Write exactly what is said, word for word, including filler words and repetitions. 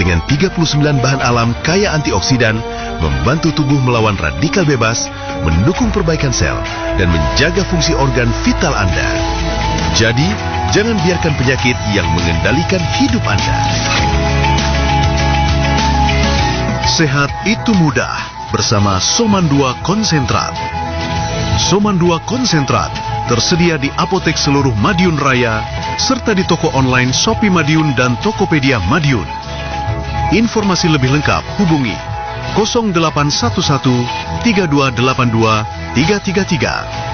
dengan tiga puluh sembilan bahan alam kaya antioksidan, membantu tubuh melawan radikal bebas, mendukung perbaikan sel, dan menjaga fungsi organ vital Anda. Jadi, jangan biarkan penyakit yang mengendalikan hidup Anda. Sehat itu mudah bersama Soman dua Konsentrat. Soman dua Konsentrat tersedia di apotek seluruh Madiun Raya serta di toko online Shopee Madiun dan Tokopedia Madiun. Informasi lebih lengkap hubungi nol delapan satu satu tiga dua delapan dua tiga tiga tiga.